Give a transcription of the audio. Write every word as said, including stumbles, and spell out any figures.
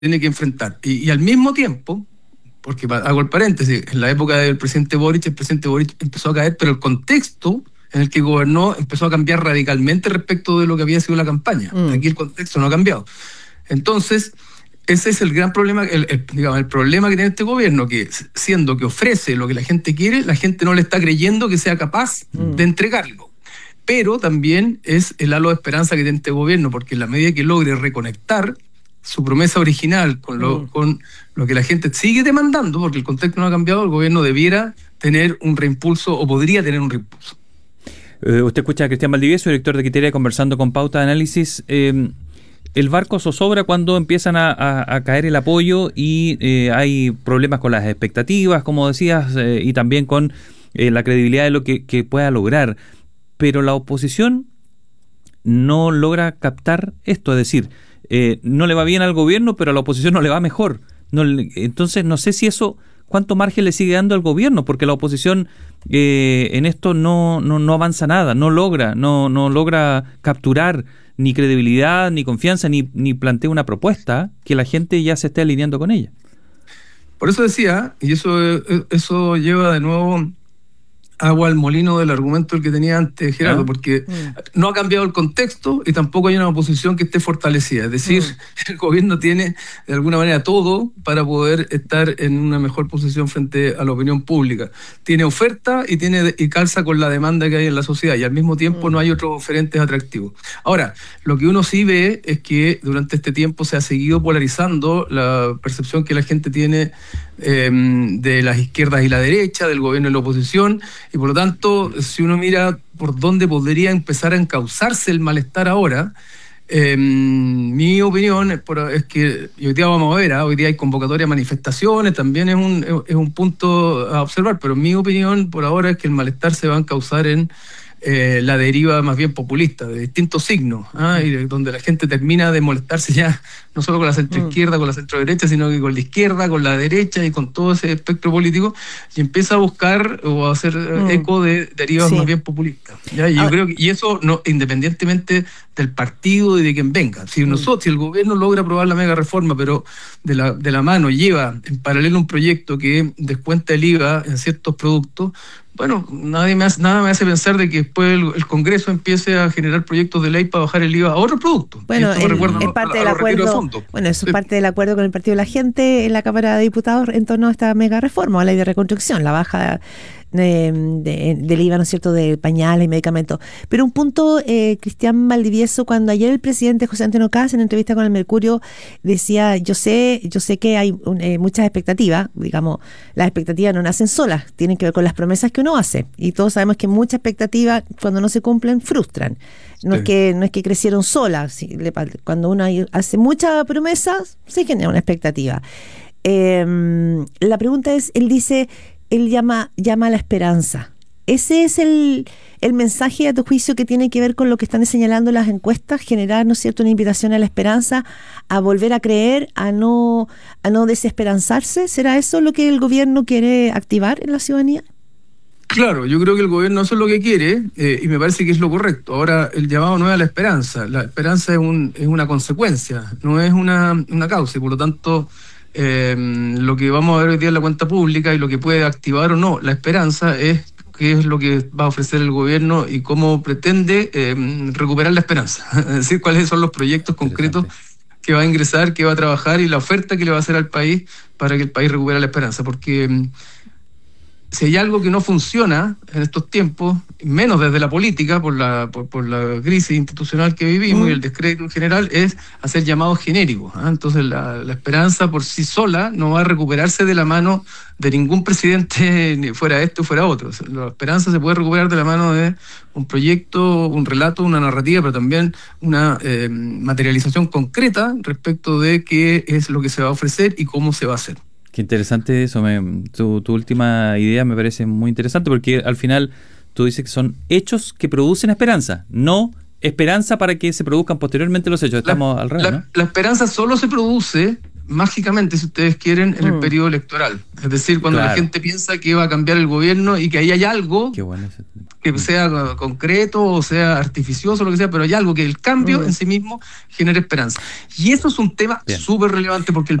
tiene que enfrentar. Y, y al mismo tiempo, porque hago el paréntesis, en la época del presidente Boric, el presidente Boric empezó a caer, pero el contexto en el que gobernó empezó a cambiar radicalmente respecto de lo que había sido la campaña. Mm. Aquí el contexto no ha cambiado. Entonces, ese es el gran problema, el, el, digamos, el problema que tiene este gobierno, que siendo que ofrece lo que la gente quiere, la gente no le está creyendo que sea capaz mm. de entregarlo. Pero también es el halo de esperanza que tiene este gobierno, porque en la medida que logre reconectar su promesa original con lo, mm. con lo que la gente sigue demandando, porque el contexto no ha cambiado, el gobierno debiera tener un reimpulso, o podría tener un reimpulso. Eh, usted escucha a Cristian Valdivieso, director de Criteria, conversando con Pauta de Análisis. Eh, el barco zozobra cuando empiezan a, a, a caer el apoyo y eh, hay problemas con las expectativas, como decías, eh, y también con eh, la credibilidad de lo que, que pueda lograr. Pero la oposición no logra captar esto, es decir, eh, no le va bien al gobierno, pero a la oposición no le va mejor. No, entonces, no sé si eso, cuánto margen le sigue dando al gobierno, porque la oposición eh, en esto no, no, no avanza nada, no logra, no, no logra capturar ni credibilidad, ni confianza, ni, ni plantea una propuesta que la gente ya se esté alineando con ella. Por eso decía, y eso, eso lleva de nuevo agua al molino del argumento el que tenía antes Gerardo, ¿Ah? porque mm. no ha cambiado el contexto y tampoco hay una oposición que esté fortalecida. Es decir, mm. el gobierno tiene de alguna manera todo para poder estar en una mejor posición frente a la opinión pública. Tiene oferta y tiene y calza con la demanda que hay en la sociedad, y al mismo tiempo mm. no hay otros oferentes atractivos. Ahora, lo que uno sí ve es que durante este tiempo se ha seguido polarizando la percepción que la gente tiene eh, de las izquierdas y la derecha, del gobierno y la oposición, y por lo tanto, si uno mira por dónde podría empezar a encauzarse el malestar ahora, eh, mi opinión es, por, es que, y hoy día vamos a ver, ¿eh? hoy día hay convocatoria a manifestaciones, también es un, es un punto a observar, pero mi opinión por ahora es que el malestar se va a encauzar en Eh, la deriva más bien populista, de distintos signos, ¿ah? y de, donde la gente termina de molestarse ya no solo con la centroizquierda, mm. con la centroderecha, sino que con la izquierda, con la derecha y con todo ese espectro político, y empieza a buscar o a hacer mm. eco de derivas sí. más bien populistas. ¿ya? Y, yo ah. creo que, y eso no, independientemente del partido y de quien venga. Si, mm. nosotros, si el gobierno logra aprobar la mega reforma, pero de la, de la mano lleva en paralelo un proyecto que descuenta el I V A en ciertos productos, bueno, nadie me hace, nada me hace pensar de que después el, el Congreso empiece a generar proyectos de ley para bajar el I V A a otros productos. Bueno, el, es parte del acuerdo. Bueno, eso es parte del acuerdo con el Partido de la Gente en la Cámara de Diputados en torno a esta mega reforma, a la ley de reconstrucción, la baja de, de, del I V A, ¿no es cierto?, de pañales y medicamentos. Pero un punto, eh, Cristian Valdivieso, cuando ayer el presidente José Antonio Kast, en entrevista con el Mercurio, decía, yo sé, yo sé que hay eh, muchas expectativas, digamos, las expectativas no nacen solas, tienen que ver con las promesas que uno hace, y todos sabemos que muchas expectativas, cuando no se cumplen, frustran. No, sí. es que, no es que crecieron solas, si le, cuando uno hace muchas promesas, se genera una expectativa. Eh, la pregunta es, él dice, él llama, llama a la esperanza. ¿Ese es el, el mensaje, a tu juicio, que tiene que ver con lo que están señalando las encuestas? Generar, ¿no es cierto?, una invitación a la esperanza, a volver a creer, a no, a no desesperanzarse. ¿Será eso lo que el gobierno quiere activar en la ciudadanía? Claro, yo creo que el gobierno eso es lo que quiere, eh, y me parece que es lo correcto. Ahora, el llamado no es a la esperanza. La esperanza es, un, es una consecuencia, no es una, una causa, y por lo tanto eh, lo que vamos a ver hoy día en la cuenta pública y lo que puede activar o no la esperanza es qué es lo que va a ofrecer el gobierno y cómo pretende eh, recuperar la esperanza. Es decir, cuáles son los proyectos concretos que va a ingresar, que va a trabajar, y la oferta que le va a hacer al país para que el país recupere la esperanza. Porque si hay algo que no funciona en estos tiempos, menos desde la política, por la por, por la crisis institucional que vivimos mm. y el descrédito en general, es hacer llamados genéricos. ¿eh? Entonces la, la esperanza por sí sola no va a recuperarse de la mano de ningún presidente, ni fuera este o fuera otro. La esperanza se puede recuperar de la mano de un proyecto, un relato, una narrativa, pero también una eh, materialización concreta respecto de qué es lo que se va a ofrecer y cómo se va a hacer. Qué interesante eso, me, tu, tu última idea me parece muy interesante, porque al final tú dices que son hechos que producen esperanza, no esperanza para que se produzcan posteriormente los hechos. Estamos la, al revés, la, ¿no? La esperanza solo se produce mágicamente, si ustedes quieren, en mm. el periodo electoral. Es decir, cuando claro. la gente piensa que va a cambiar el gobierno y que ahí hay algo Qué bueno ese. que sea concreto o sea artificioso, lo que sea, pero hay algo que el cambio mm. en sí mismo genera esperanza. Y eso es un tema súper relevante porque el